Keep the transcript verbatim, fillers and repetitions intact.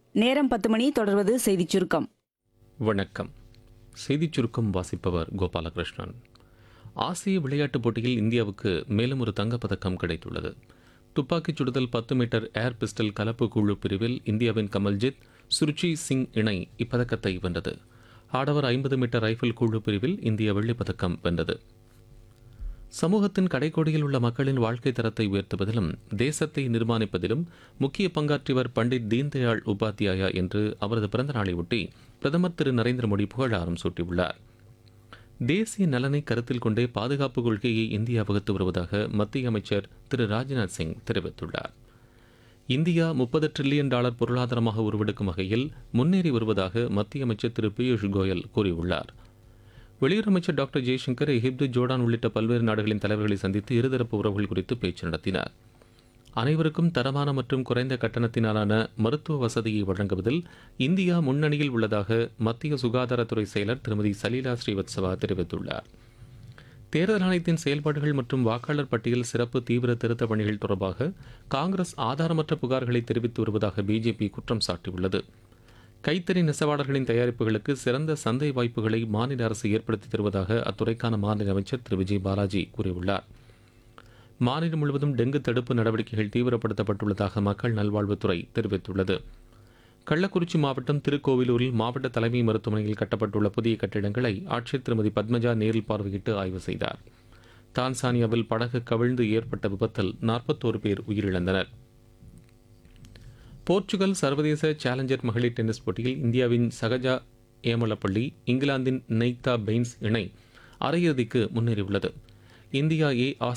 நேரம் பத்து மணி. தொடர்வது செய்திச் சுருக்கம். வணக்கம். செய்திச் சுருக்கம் வாசிப்பவர் கோபாலகிருஷ்ணன். ஆசிய விளையாட்டுப் போட்டியில் இந்தியாவுக்கு மேலும் ஒரு தங்கப்பதக்கம் கிடைத்துள்ளது. துப்பாக்கிச் சுடுதல் பத்து மீட்டர் ஏர் பிஸ்டல் கலப்பு குழு பிரிவில் இந்தியாவின் கமல்ஜித், சுருச்சி சிங் இணை இப்பதக்கத்தை வென்றது. ஆடவர் ஐம்பது மீட்டர் ரைஃபிள் குழு பிரிவில் இந்தியா வெள்ளிப்பதக்கம் வென்றது. சமூகத்தின் கடைக்கோடியில் உள்ள மக்களின் வாழ்க்கை தரத்தை உயர்த்துவதிலும் தேசத்தை நிர்மாணிப்பதிலும் முக்கிய பங்காற்றியவர் பண்டிட் தீன்தயாள் உபாத்யாயா என்று அவரது பிறந்த நாளை ஒட்டி பிரதமர் திரு நரேந்திர மோடி புகழாரம் சூட்டியுள்ளார். தேசிய நலனை கருத்தில் கொண்டே பாதுகாப்பு கொள்கையை இந்தியா வகுத்து வருவதாக மத்திய அமைச்சர் திரு ராஜ்நாத் சிங் தெரிவித்துள்ளார். இந்தியா முப்பது டிரில்லியன் டாலர் பொருளாதாரமாக உருவெடுக்கும் வகையில் முன்னேறி வருவதாக மத்திய அமைச்சர் திரு பியூஷ் கோயல் கூறியுள்ளார். வெளியுறவு அமைச்சர் டாக்டர் ஜெய்சங்கர் எகிப்து, ஜோர்டான் உள்ளிட்ட பல்வேறு நாடுகளின் தலைவர்களை சந்தித்து இருதரப்பு உறவுகள் குறித்து பேச்சு நடத்தினார். அனைவருக்கும் தரமான மற்றும் குறைந்த கட்டணத்தினாலான மருத்துவ வசதியை வழங்குவதில் இந்தியா முன்னணியில் உள்ளதாக மத்திய சுகாதாரத்துறை செயலர் திருமதி சலீலா ஸ்ரீவத்சவா தெரிவித்துள்ளார். தேர்தல் ஆணையத்தின் செயல்பாடுகள் மற்றும் வாக்காளர் பட்டியல் சிறப்பு தீவிர திருத்த பணிகள் தொடர்பாக காங்கிரஸ் ஆதாரமற்ற புகார்களை தெரிவித்து வருவதாக பிஜேபி குற்றம் சாட்டியுள்ளது. கைத்தறி நெசவாளர்களின் தயாரிப்புகளுக்கு சிறந்த சந்தை வாய்ப்புகளை மாநில அரசு ஏற்படுத்தி தருவதாக அத்துறைக்கான மாநில அமைச்சர் திரு விஜய் பாலாஜி கூறியுள்ளார். மாநிலம் முழுவதும் டெங்கு தடுப்பு நடவடிக்கைகள் தீவிரப்படுத்தப்பட்டுள்ளதாக மக்கள் நல்வாழ்வுத்துறை தெரிவித்துள்ளது. கள்ளக்குறிச்சி மாவட்டம் திருக்கோவிலூரில் மாவட்ட தலைமை மருத்துவமனையில் கட்டப்பட்டுள்ள புதிய கட்டிடங்களை ஆட்சியர் திருமதி பத்மஜா நேரில் பார்வையிட்டு ஆய்வு செய்தார். தான்சானியாவில் படகு கவிழ்ந்து ஏற்பட்ட விபத்தில் நாற்பத்தோரு பேர் உயிரிழந்தனர். போர்ச்சுகல் சர்வதேச சேலஞ்சர் மகளிர் டென்னிஸ் போட்டியில் இந்தியாவின் சகஜா ஏமலப்பள்ளி, இங்கிலாந்தின் நெய்தா பெயின்ஸ் இணை அரையிறுதிக்கு முன்னேறியுள்ளது. India A